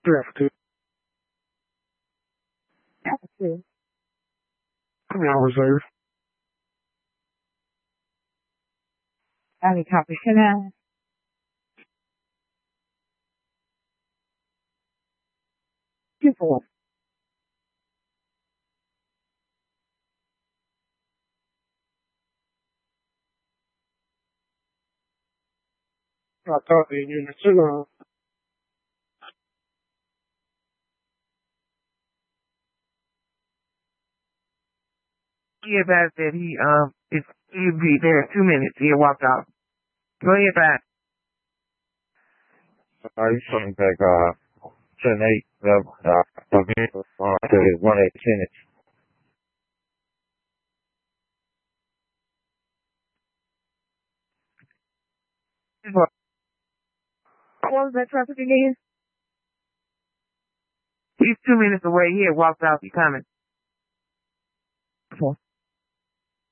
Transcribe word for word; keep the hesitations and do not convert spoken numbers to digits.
Drafted. Two. I'm on reserve. Any copy command. Two four. I thought the unit two on. He advised that he um if he'd be there in two minutes. He had walked out. Go ahead back. Uh, he's coming back, uh, ten eight, uh, uh, again, uh, to his one eight tenants. What was that traffic again? He's two minutes away. He had walked out. He coming. Okay.